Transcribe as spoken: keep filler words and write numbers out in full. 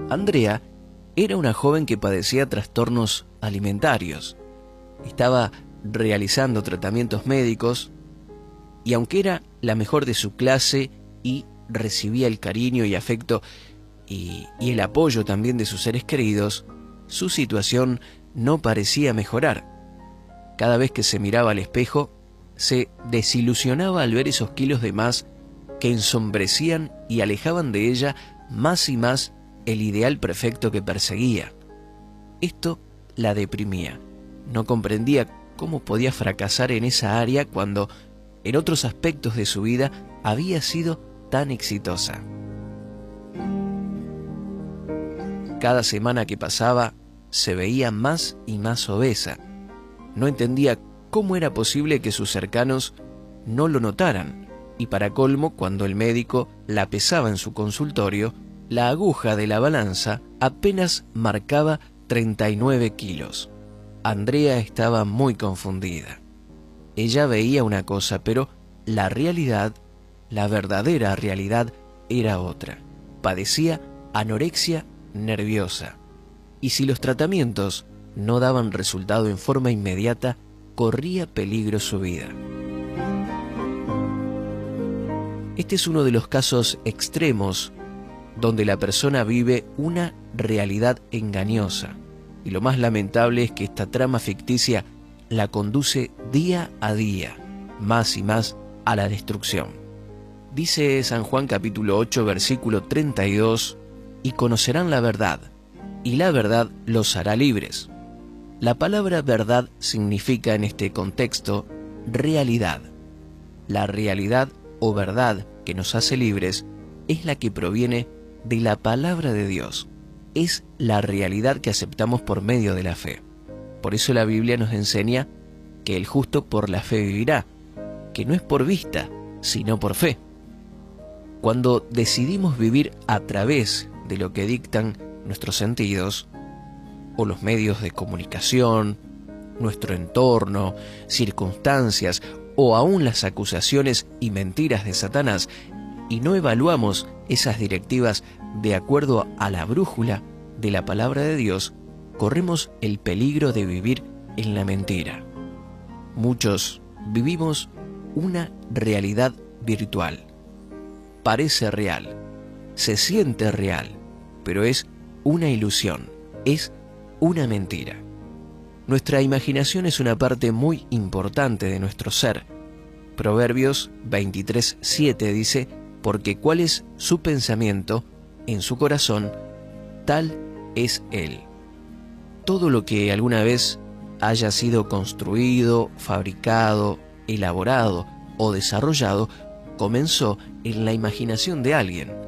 Andrea era una joven que padecía trastornos alimentarios. Estaba realizando tratamientos médicos y aunque era la mejor de su clase y recibía el cariño y afecto y, y el apoyo también de sus seres queridos, su situación no parecía mejorar. Cada vez que se miraba al espejo, se desilusionaba al ver esos kilos de más que ensombrecían y alejaban de ella más y más el ideal perfecto que perseguía. Esto la deprimía. No comprendía cómo podía fracasar en esa área cuando en otros aspectos de su vida había sido tan exitosa. Cada semana que pasaba se veía más y más obesa. No entendía cómo era posible que sus cercanos no lo notaran, y para colmo, cuando el médico la pesaba en su consultorio, la aguja de la balanza apenas marcaba treinta y nueve kilos. Andrea estaba muy confundida. Ella veía una cosa, pero la realidad, la verdadera realidad, era otra. Padecía anorexia nerviosa. Y si los tratamientos no daban resultado en forma inmediata, corría peligro su vida. Este es uno de los casos extremos donde la persona vive una realidad engañosa. Y lo más lamentable es que esta trama ficticia la conduce día a día, más y más a la destrucción. Dice San Juan capítulo ocho, versículo treinta y dos, y conocerán la verdad, y la verdad los hará libres. La palabra verdad significa en este contexto realidad. La realidad o verdad que nos hace libres es la que proviene de la palabra de Dios. Es la realidad que aceptamos por medio de la fe. Por eso la Biblia nos enseña que el justo por la fe vivirá, que no es por vista, sino por fe. Cuando decidimos vivir a través de lo que dictan nuestros sentidos, o los medios de comunicación, nuestro entorno, circunstancias, o aún las acusaciones y mentiras de Satanás, y no evaluamos esas directivas de acuerdo a la brújula de la palabra de Dios, corremos el peligro de vivir en la mentira. Muchos vivimos una realidad virtual. Parece real, se siente real, pero es una ilusión, es una mentira. Nuestra imaginación es una parte muy importante de nuestro ser. Proverbios veintitrés, siete dice: porque cuál es su pensamiento en su corazón, tal es él. Todo lo que alguna vez haya sido construido, fabricado, elaborado o desarrollado comenzó en la imaginación de alguien.